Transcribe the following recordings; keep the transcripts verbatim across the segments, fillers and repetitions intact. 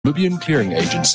Namibian Clearing Agency.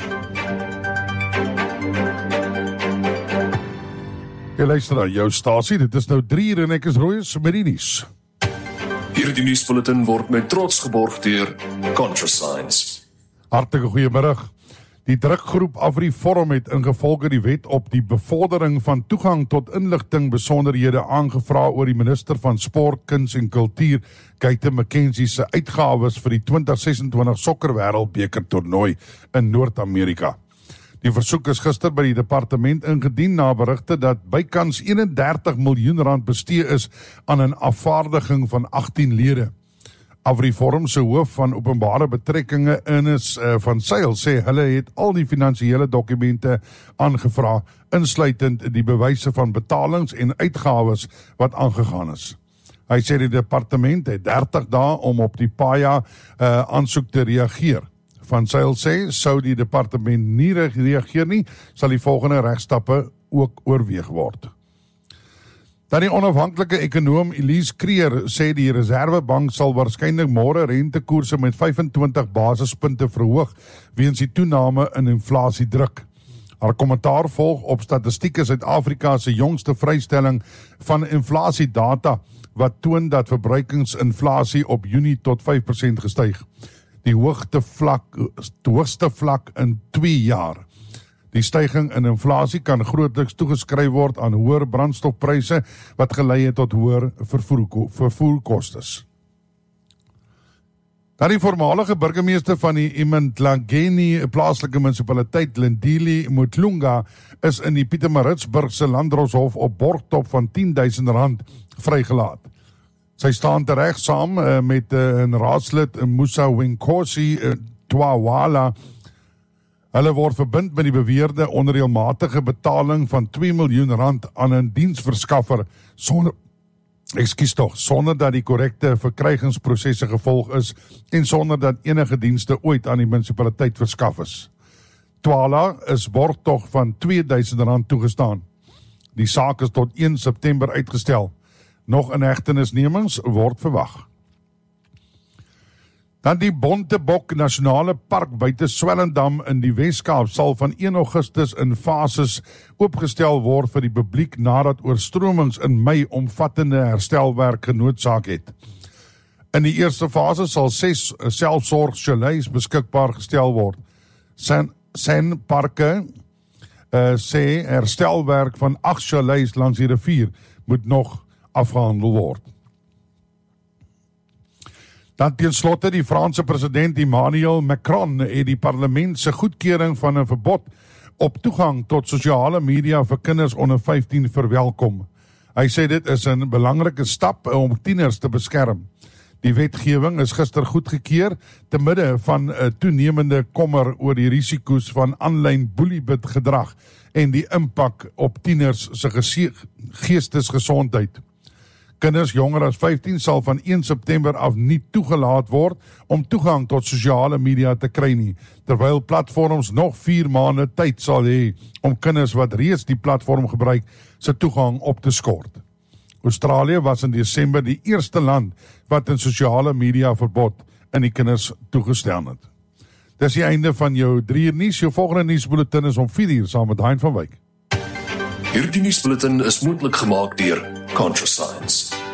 Jy luister na jou stasie, dit is nou drie uur en ek is Royce met die nuus. Hierdie nuusbulletin word met trots geborg deur ContraScience. Hartlike goeiemiddag. Die drukgroep AfriForum het ingevolge die wet op die bevordering van toegang tot inligting besonderhede aangevra oor die minister van Sport, Kuns en Kultuur, Keita McKenzie se uitgawes vir die twintig sesentwintig Sokker Wêreldbeker toernooi in Noord-Amerika. Die versoek is gister by die departement ingedien na berigte dat bykans eenendertig miljoen rand bestee is aan 'n afvaardiging van agttien lede. AfriForum se hoof van openbare betrekkinge Ernest uh, van Sail sê hulle het al die finansiële dokumente aangevra, insluitend die bewyse van betalings en uitgawes wat aangegaan is. Hy sê die departement het dertig dae om op die P A I A uh, aansoek te reageer. Van Sail sê, sou die departement nie reageer nie, sal die volgende regstappe ook oorweeg word. Dan die onafhanklike ekonoom Elise Kreer sê die Reservebank sal waarskynlik môre rentekoerse met vyfentwintig basispunte verhoog weens die toename in inflasiedruk. Haar kommentaar volg op Statistieke Suid-Afrika se jongste vrystelling van inflasiedata wat toon dat verbruikingsinflasie op Junie tot vyf persent gestyg. Die hoogste vlak, hoogste vlak in twee jaar. Die styging in inflasie kan grootliks toegeskryf word aan hoër brandstofpryse wat gelei het tot hoër vervoer, vervoerkostes. Dan die voormalige burgemeester van die eMntlangeni plaaslike munisipaliteit Lindile Mutlunga is in die Pietermaritzburgse Landdroshof op borgtop van tien duisend rand vrygelaat. Sy staan tereg saam uh, met uh, 'n raadslid Musa Wenkosi uh, Twawala. Hulle word verbind met die beweerde onreëlmatige betaling van twee miljoen rand aan 'n diensverskaffer sonder, ekskuus tog, sonder dat die korrekte verkrygingsprosesse gevolg is en sonder dat enige dienste ooit aan die munisipaliteit verskaf is. Twala is borgtog van twee duisend rand toegestaan. Die saak is tot een September uitgestel. Nog inhegtenisnemings word verwag. Dan die Bontebok Nasionale Park buite Swellendam in die Weskaap sal van een Augustus in fases oopgestel word vir die publiek nadat oorstromings in Mei omvattende herstelwerk genoodsaak het. In die eerste fase sal ses selfsorgchalets beskikbaar gestel word. Sen, sen Parke uh, sê herstelwerk van agt chalets langs die rivier moet nog afgehandel word. Dan ten slotte die Franse president Emmanuel Macron het die parlement se goedkeuring van 'n verbod op toegang tot sosiale media vir kinders onder vyftien verwelkom. Hy sê dit is 'n belangrike stap om tieners te beskerm. Die wetgewing is gister goedgekeur te midde van 'n toenemende kommer oor die risiko's van aanlyn boeliebid gedrag en die impak op tieners se geestesgesondheid. Kinders jonger as vyftien sal van een September af nie toegelaat word om toegang tot sosiale media te kry nie, terwyl platforms nog vier maande tyd sal hê om kinders wat reeds die platform gebruik, se toegang op te skort. Australië was in Desember die eerste land wat 'n sosiale media verbod in die kinders toegestel het. Dis die einde van jou drie uur nuus. Jou volgende nuusbulletin is om vier uur saam met Hein van Wyk. Hierdie nuusbulletin is moontlik gemaak deur ContraScience.